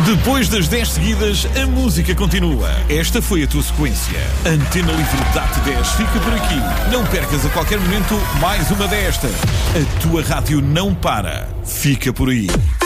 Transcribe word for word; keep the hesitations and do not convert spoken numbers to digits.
Depois das dez seguidas, a música continua. Esta foi a tua sequência. Antena Livre D A T dez fica por aqui. Não percas a qualquer momento mais uma destas. A tua rádio não para. Fica por aí.